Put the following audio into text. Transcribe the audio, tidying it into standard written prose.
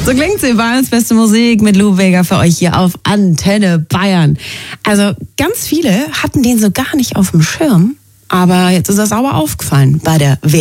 So klingt sie, Bayerns beste Musik mit Lou Bega für euch hier auf Antenne Bayern. Also ganz viele hatten den so gar nicht auf dem Schirm, aber jetzt ist das aber aufgefallen bei der